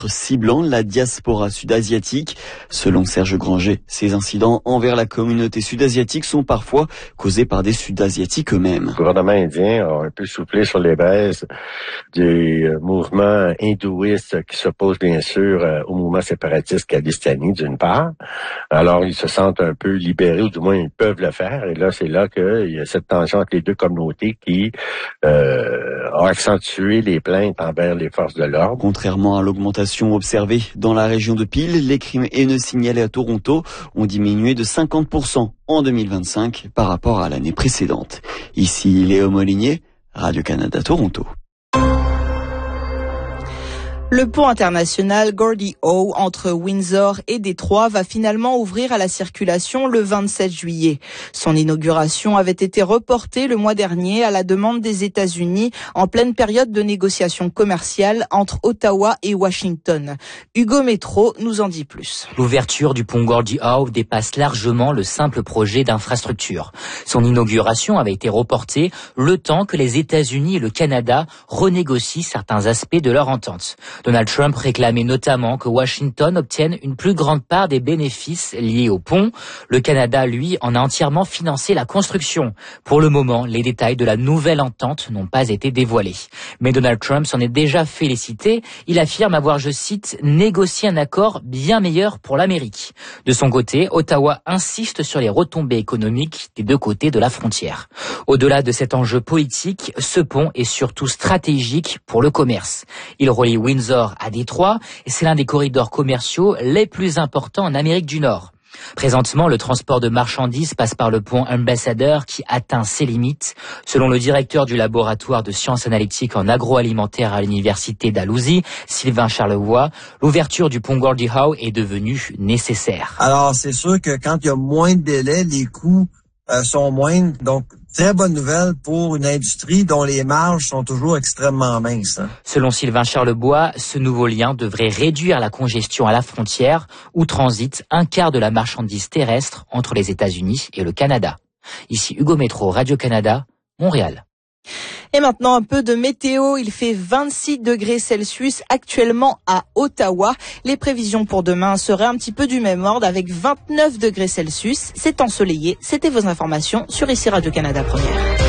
ciblant la diaspora sud-asiatique. Selon Serge Granger, ces incidents envers la communauté sud-asiatique sont parfois causés par des sud-asiatiques eux-mêmes. Le gouvernement indien a un peu soufflé sur les braises des mouvements hindouistes qui s'opposent bien sûr au mouvement séparatiste khalistani d'une part. Alors ils se sentent un peu libérés, ou du moins ils peuvent le faire. Et là, c'est là qu'il y a cette tension entre les deux communautés qui a accentué les plaintes envers les forces de l'ordre. Contrairement à l'augmentation observée dans la région de Peel, les crimes haineux signalés à Toronto ont diminué de 50% en 2025 par rapport à l'année précédente. Ici Léo Molinier, Radio-Canada Toronto. Le pont international Gordie Howe entre Windsor et Détroit va finalement ouvrir à la circulation le 27 juillet. Son inauguration avait été reportée le mois dernier à la demande des États-Unis en pleine période de négociations commerciales entre Ottawa et Washington. Hugo Métro nous en dit plus. L'ouverture du pont Gordie Howe dépasse largement le simple projet d'infrastructure. Son inauguration avait été reportée le temps que les États-Unis et le Canada renégocient certains aspects de leur entente. Donald Trump réclamait notamment que Washington obtienne une plus grande part des bénéfices liés au pont. Le Canada, lui, en a entièrement financé la construction. Pour le moment, les détails de la nouvelle entente n'ont pas été dévoilés. Mais Donald Trump s'en est déjà félicité. Il affirme avoir, je cite, « négocié un accord bien meilleur pour l'Amérique ». De son côté, Ottawa insiste sur les retombées économiques des deux côtés de la frontière. Au-delà de cet enjeu politique, ce pont est surtout stratégique pour le commerce. Il relie Windsor à Détroit et c'est l'un des corridors commerciaux les plus importants en Amérique du Nord. Présentement, le transport de marchandises passe par le pont Ambassador qui atteint ses limites. Selon le directeur du laboratoire de sciences analytiques en agroalimentaire à l'université d'Alousie, Sylvain Charlevoix, l'ouverture du pont Gordie Howe est devenue nécessaire. Alors, c'est sûr que quand il y a moins de délais, les coûts sont moindres. Donc, très bonne nouvelle pour une industrie dont les marges sont toujours extrêmement minces. Selon Sylvain Charlebois, ce nouveau lien devrait réduire la congestion à la frontière où transite un quart de la marchandise terrestre entre les États-Unis et le Canada. Ici Hugo Métro, Radio-Canada, Montréal. Et maintenant, un peu de météo. Il fait 26 degrés Celsius actuellement à Ottawa. Les prévisions pour demain seraient un petit peu du même ordre avec 29 degrés Celsius. C'est ensoleillé. C'était vos informations sur ici Radio-Canada Première.